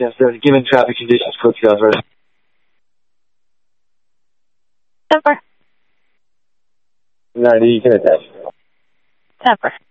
Yes, sir. Given traffic conditions, Crooksdale's ready. Temper. 90, you can attach. Temper.